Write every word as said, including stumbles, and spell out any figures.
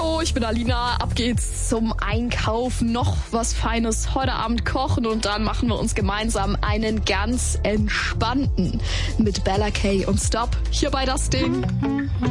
Hallo, ich bin Alina. Ab geht's zum Einkaufen. Noch was Feines heute Abend kochen und dann machen wir uns gemeinsam einen ganz entspannten mit Bella Kay und Stop hier bei Das Ding.